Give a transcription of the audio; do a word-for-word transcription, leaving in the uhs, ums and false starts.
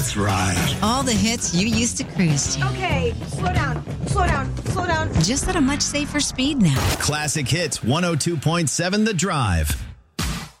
That's right. All the hits you used to cruise to. Okay, slow down, slow down, slow down. Just at a much safer speed now. Classic Hits one oh two point seven The Drive.